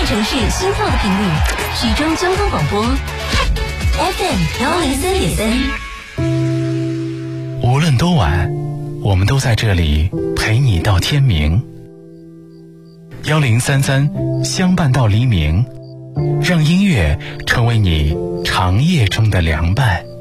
电城市心跳的频率，徐州交通广播 FM103.3。 无论多晚，我们都在这里陪你到天明。1033相伴到黎明，让音乐成为你长夜中的凉伴。